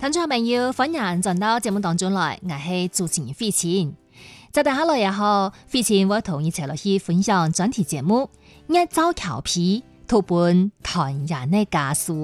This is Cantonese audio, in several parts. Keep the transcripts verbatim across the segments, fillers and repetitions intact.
聽眾朋友，歡迎進到節目當中來，我係主持人費晴。接住下來也好，費晴會同一齊落去分享專題節目《一朝調皮讀本團圓的家書》。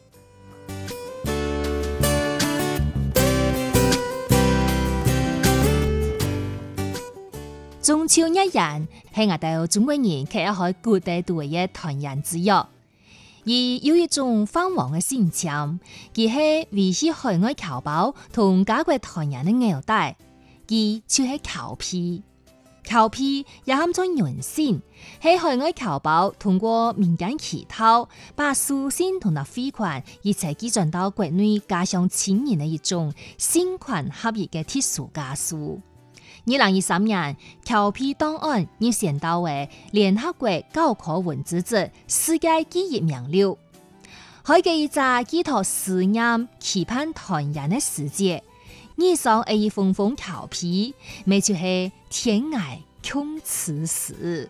中秋一日係我哋中國人佢一開古代度嘅團圓之約。而有一種泛黃嘅現象，佢係維繫海外僑胞同家國團圓的紐帶，佢就係僑批。僑批也含種人性，係海外僑胞通過民間渠道，把書信同埋匯款一齊寄轉到國內家鄉親人的一種心款合一嘅特殊家書。二零二三年，僑批檔案要選到為聯合國教科文組織世界記憶名錄，開嘅一隻寄託思念、期盼團圓的世界。以上係一封封僑批，咪就係天涯共此時。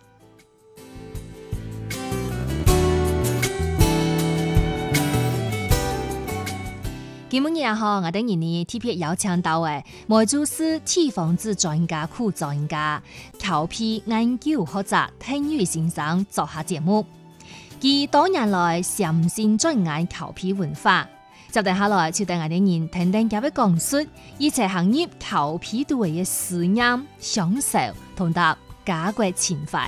今日也好，我哋今年特別邀請到嘅梅州市地方志專家庫專家、僑批研究學者鄧宇先生做下節目。佢多年來潛心鑽研僑批文化，接住下來就等我哋人聽聽佢嘅講述，一齊行入僑批度嘅思念、享受同搭家國情懷。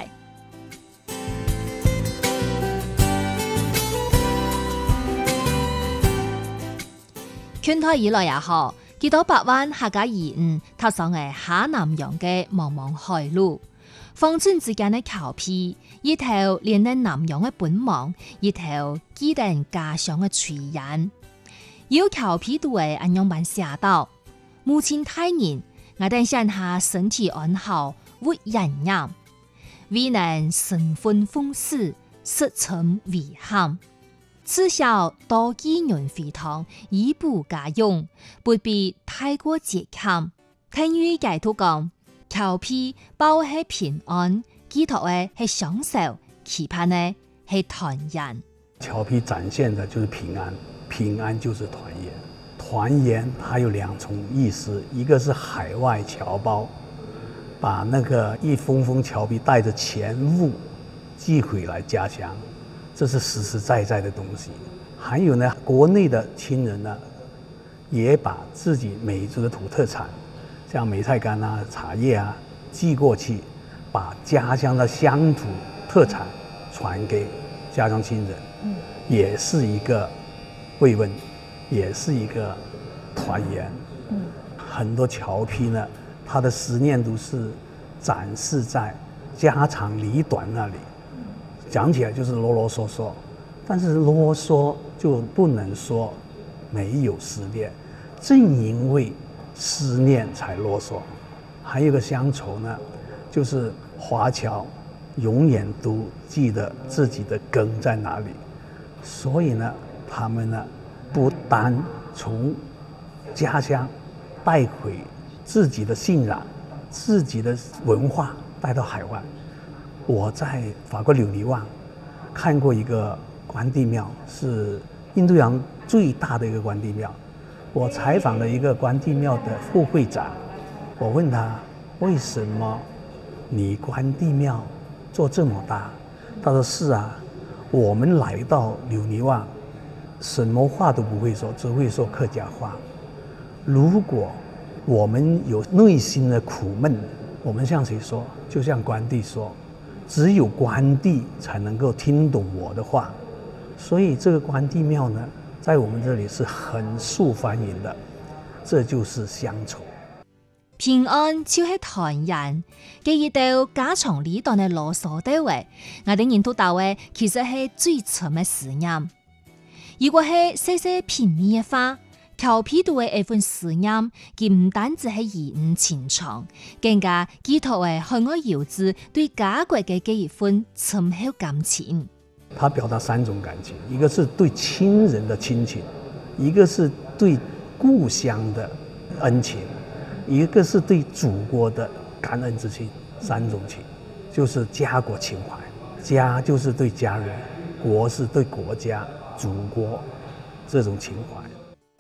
圈台以來也好，幾多百灣客家移民踏上嘅下南洋嘅茫茫海路，芳村之間嘅僑批，一頭連喺南洋嘅本網，一頭記定家鄉嘅炊煙。有僑批度嘅安陽版寫道：母親大人，我哋想下身體安好，活人人，未能身份豐實，實稱遺憾。自小多寄人飛堂，以補家用，不必太過節儉。聽於解讀講，僑批包係平安，寄託嘅係享受，期盼嘅係團圓。 僑批展現的就是平安，平安就是團圓。團圓它有兩重意思，一個是海外僑胞把那個一封封僑批帶着錢物寄回來家鄉。這是實實在在的東西。還有呢，國內的親人呢，也把自己梅州的土特產，像梅菜乾啊、茶葉啊，寄過去，把家鄉的鄉土特產傳給家鄉親人，嗯，也是一個慰問，也是一個團圓。嗯，很多僑批呢，他的思念都是展示在家長里短那裡。講起來就是囉囉嗦嗦，但是囉嗦就不能說沒有思念，正因為思念才囉嗦。還有一個鄉愁呢，就是華僑永遠都記得自己的根在哪裡，所以呢，他們呢不單從家鄉帶回自己的信仰、自己的文化帶到海外。我在法國柳泥灣看過一個關帝廟，是印度洋最大的一個關帝廟。我採訪了一個關帝廟的副會長，我問他為什麼你關帝廟做這麼大？他說是啊，我們來到柳泥灣，什麼話都不會說，只會說客家話。如果我們有內心的苦悶，我們向誰說？就向關帝說。只有關帝才能夠聽懂我的話，所以這個關帝廟呢，在我們這裡是很受歡迎的，這就是鄉愁。 平安就係團圓，記憶到家長里短嘅囉嗦地位，我哋認讀到嘅其實係最深嘅思念。如果係細細平面嘅話，僑批度嘅一份思念，佢唔單止係義誤情長，更加寄託喺海外遊子對家國嘅一份深厚感情。 他表達三種感情，一個是對親人的親情，一個是對故鄉的恩情，一個是對祖國的感恩之情。三種情，就是家國情懷。家就是對家人，國是對國家、祖國這種情懷。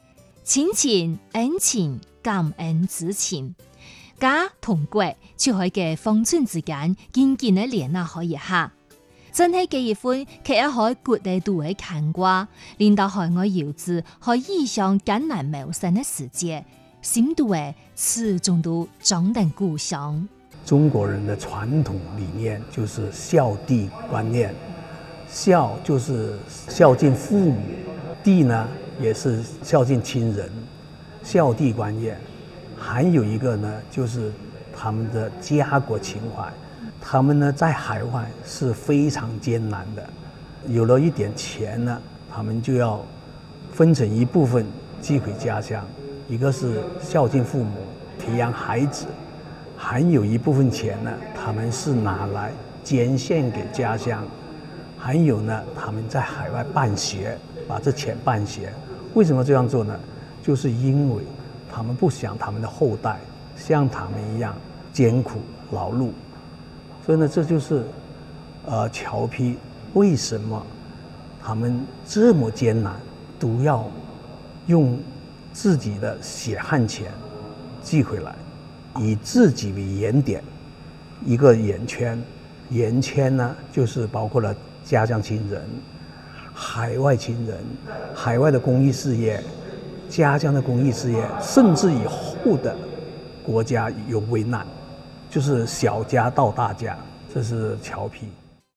親情、恩情、感恩之情，家同國就可以嘅方寸之間緊緊嘅連啊可以下。真係結一婚，佢一可以骨地度嘅牽掛，令到海外遊子可以異鄉艱難謀生嘅世界，深度嘅始終都長等故鄉。 中國人的傳統理念就是孝弟觀念，孝就是孝敬父母，弟呢也是孝敬親人，孝弟觀念。還有一個呢，就是他們的家國情懷。他們呢在海外是非常艱難的，有了一點錢呢，他們就要分成一部分寄回家鄉，一個是孝敬父母、培養孩子，還有一部分錢呢，他們是拿來捐獻給家鄉，還有呢，他們在海外辦學，把這錢辦學。為什麼這樣做呢？就是因為他們不想他們的後代像他們一樣艱苦勞碌。所以呢，這就是，呃，僑批為什麼他們這麼艱難，都要用自己的血汗錢寄回來，以自己為原點，一個圓圈，圓圈呢就是包括了家鄉親人、海外親人、海外的公益事業、家鄉的公益事業，甚至以後的國家有危難。就是小家到大家，這是僑批。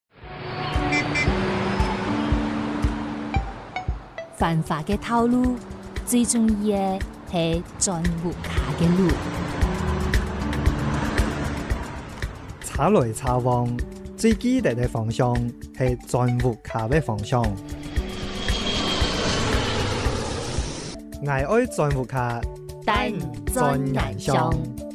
繁華嘅道路，最重要嘅係鑽木卡嘅路。 查來查往，最記得嘅方向係鑽木卡嘅方向。我愛鑽木卡， 但鑽眼香。